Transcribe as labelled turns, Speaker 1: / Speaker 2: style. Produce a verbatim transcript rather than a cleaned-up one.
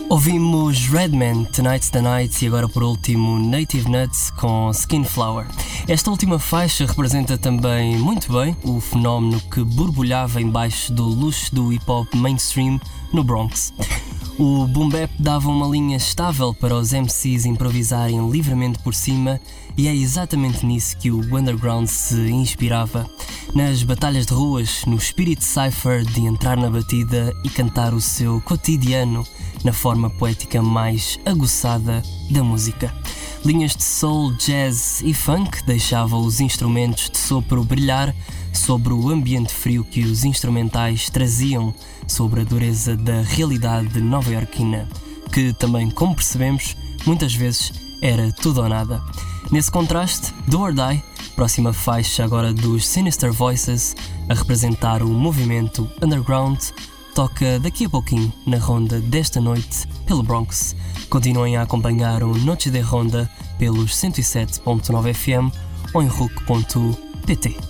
Speaker 1: Ouvimos Redman, Tonight's the Night e agora por último Native Nuts com Skinflower. Esta última faixa representa também muito bem o fenómeno que borbulhava embaixo do luxo do hip-hop mainstream no Bronx. O boom bap dava uma linha estável para os M Cs improvisarem livremente por cima e é exatamente nisso que o underground se inspirava. Nas batalhas de ruas, no espírito cypher de entrar na batida e cantar o seu cotidiano na forma poética mais aguçada da música. Linhas de soul, jazz e funk deixavam os instrumentos de sopro brilhar sobre o ambiente frio que os instrumentais traziam sobre a dureza da realidade nova-iorquina, que também, como percebemos, muitas vezes era tudo ou nada. Nesse contraste, Do or Die, próxima faixa agora dos Sinister Voices, a representar o movimento underground, toca daqui a pouquinho na ronda desta noite pelo Bronx. Continuem a acompanhar o Noche de Ronda pelos cento e sete ponto nove F M ou em rock ponto pt.